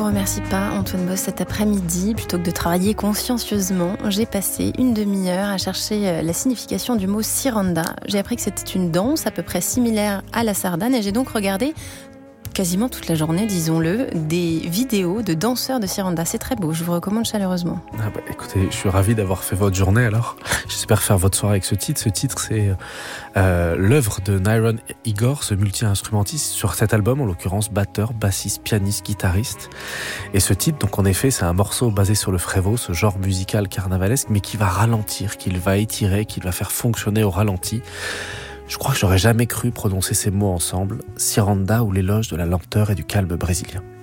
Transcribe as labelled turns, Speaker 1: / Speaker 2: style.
Speaker 1: vous remercie pas, Antoine Boss. Cet après-midi, plutôt que de travailler consciencieusement, j'ai passé une demi-heure à chercher la signification du mot Ciranda. J'ai appris que c'était une danse à peu près similaire à la sardane et j'ai donc regardé quasiment toute la journée, disons-le, des vidéos de danseurs de Ciranda. C'est très beau, je vous recommande chaleureusement.
Speaker 2: Écoutez, je suis ravi d'avoir fait votre journée alors. J'espère faire votre soirée avec ce titre. Ce titre, c'est l'œuvre de Nyron Igor, ce multi-instrumentiste sur cet album, en l'occurrence batteur, bassiste, pianiste, guitariste. Et ce titre, donc en effet, c'est un morceau basé sur le frévo, ce genre musical carnavalesque, mais qui va ralentir, qu'il va étirer, qu'il va faire fonctionner au ralenti. Je crois que j'aurais jamais cru prononcer ces mots ensemble, Ciranda ou l'éloge de la lenteur et du calme brésilien.